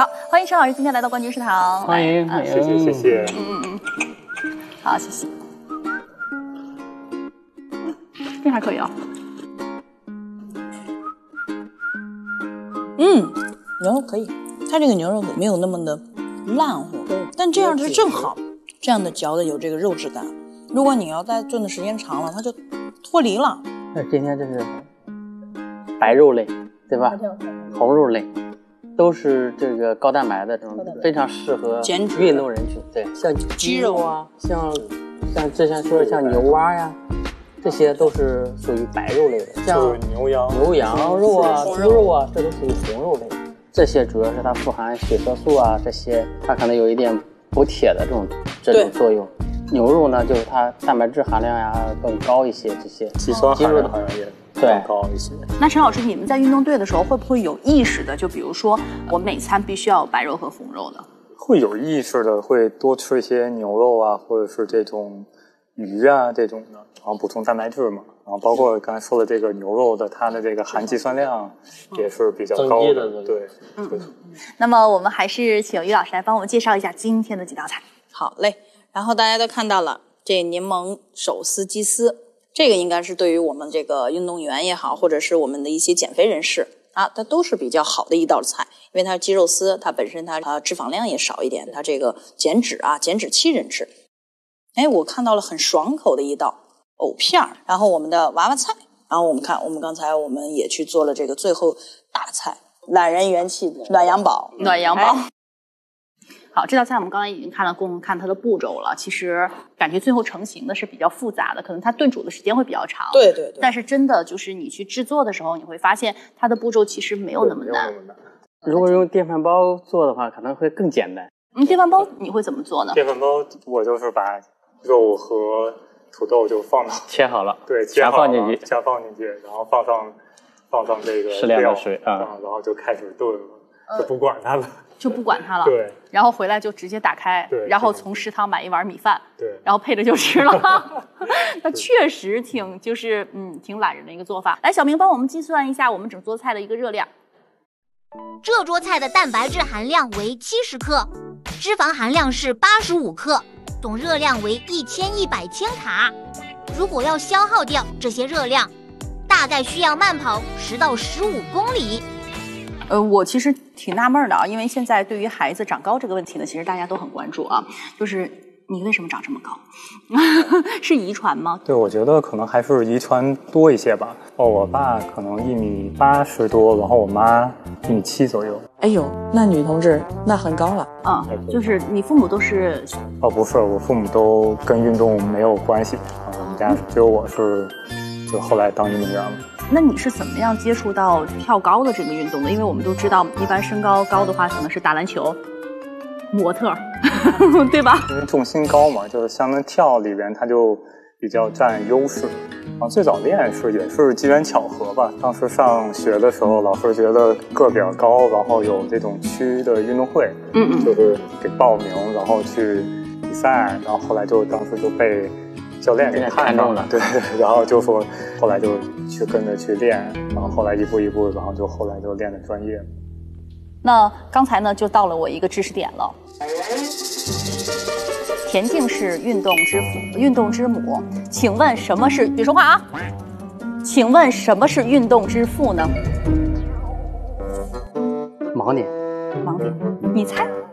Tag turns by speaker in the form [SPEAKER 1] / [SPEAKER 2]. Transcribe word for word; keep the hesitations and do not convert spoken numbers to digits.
[SPEAKER 1] 好，欢迎陈老师今天来到冠军食堂。
[SPEAKER 2] 欢迎，
[SPEAKER 1] 啊、
[SPEAKER 3] 谢谢谢谢。
[SPEAKER 1] 嗯嗯嗯，好，谢谢。这还可以啊。
[SPEAKER 4] 嗯，牛肉可以，它这个牛肉没有那么的烂乎，但这样是正好，这样的嚼的有这个肉质感。如果你要再炖的时间长了，它就脱离了。
[SPEAKER 2] 那今天这是白肉类，对吧？红肉类，都是这个高蛋白的这种，非常适合
[SPEAKER 4] 减脂
[SPEAKER 2] 运动人群。对，像鸡肉啊，像像之前说的像牛蛙呀，这些都是属于白肉类的。像
[SPEAKER 3] 牛羊、
[SPEAKER 2] 牛羊肉啊、猪肉啊，这都属于红肉类。这些主要是它富含血色素啊，这些它可能有一点补铁的这种这种作用。牛肉呢，就是它蛋白质含量呀更高一些，这些
[SPEAKER 3] 肌酸含量好像也更高一些。
[SPEAKER 1] 那陈老师，你们在运动队的时候会不会有意识的，就比如说我每餐必须要有白肉和红肉呢？
[SPEAKER 3] 会有意识的，会多吃一些牛肉啊，或者是这种鱼啊这种的，然后补充蛋白质嘛。然后包括刚才说的这个牛肉的，它的这个含肌酸量也是比较高的。
[SPEAKER 2] 的
[SPEAKER 3] 对，
[SPEAKER 1] 嗯嗯。那么我们还是请于老师来帮我们介绍一下今天的几道菜。
[SPEAKER 4] 好嘞。然后大家都看到了，这柠檬手撕鸡丝，这个应该是对于我们这个运动员也好，或者是我们的一些减肥人士啊，它都是比较好的一道菜，因为它是鸡肉丝，它本身它呃脂肪量也少一点，它这个减脂啊，减脂期人吃。哎，我看到了很爽口的一道藕片儿，然后我们的娃娃菜，然后我们看，我们刚才我们也去做了这个最后大菜，懒人元气暖阳宝，
[SPEAKER 1] 暖阳宝。好，这道菜我们刚才已经看了，共看它的步骤了。其实感觉最后成型的是比较复杂的，可能它炖煮的时间会比较长。
[SPEAKER 4] 对对对。
[SPEAKER 1] 但是真的就是你去制作的时候，你会发现它的步骤其实没有那么难。
[SPEAKER 2] 如果用电饭煲做的话，可能会更简单。
[SPEAKER 1] 嗯，电饭煲你会怎么做呢？
[SPEAKER 3] 电饭煲我就是把肉和土豆就放到
[SPEAKER 2] 切好了，
[SPEAKER 3] 对，切好
[SPEAKER 2] 放进去，
[SPEAKER 3] 加放进去，然后放上放上这个
[SPEAKER 2] 适量的水啊、
[SPEAKER 3] 嗯，然后就开始炖了，就不管它了。
[SPEAKER 1] 就不管它了，
[SPEAKER 3] 对，
[SPEAKER 1] 然后回来就直接打开，
[SPEAKER 3] 对，
[SPEAKER 1] 然后从食堂买一碗米饭，
[SPEAKER 3] 对，
[SPEAKER 1] 然后配着就吃了。那确实挺就是嗯挺懒人的一个做法。来，小明帮我们计算一下我们整桌菜的一个热量。
[SPEAKER 5] 这桌菜的蛋白质含量为七十克，脂肪含量是八十五克，总热量为一千一百千卡。如果要消耗掉这些热量，大概需要慢跑十到十五公里。
[SPEAKER 1] 呃，我其实挺纳闷的啊，因为现在对于孩子长高这个问题呢，其实大家都很关注啊。就是你为什么长这么高？是遗传吗？
[SPEAKER 3] 对，我觉得可能还是遗传多一些吧。哦，我爸可能一米八十多，然后我妈一米七左右。
[SPEAKER 4] 哎呦，那女同志那很高了
[SPEAKER 1] 啊、嗯！就是你父母都是？
[SPEAKER 3] 哦，不是，我父母都跟运动没有关系啊。我们家只有我是，就后来当运动员了。
[SPEAKER 1] 那你是怎么样接触到跳高的这个运动的？因为我们都知道，一般身高高的话，可能是打篮球、模特，对吧？
[SPEAKER 3] 因为重心高嘛，就是像那跳里边，它就比较占优势。然后最早练是也是机缘巧合吧。当时上学的时候，老师觉得个比较高，然后有这种区的运动会，
[SPEAKER 1] 嗯嗯，
[SPEAKER 3] 就是给报名，然后去比赛，然后后来就当时就被教练给看中了，对对，然后就说后来就去跟着去练，然后后来一步一步，然后就后来就练的专业。
[SPEAKER 1] 那刚才呢，就到了我一个知识点了。田径是运动之父，运动之母。请问什么是？别说话啊！请问什么是运动之父呢？
[SPEAKER 2] 盲点。
[SPEAKER 1] 盲点，你猜？